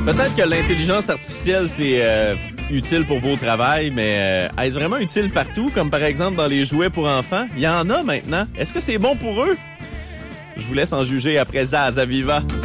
Peut-être que l'intelligence artificielle, c'est utile pour vos travails, mais est-ce vraiment utile partout, comme par exemple dans les jouets pour enfants? Il y en a maintenant. Est-ce que c'est bon pour eux? Je vous laisse en juger après Zaz à Viva.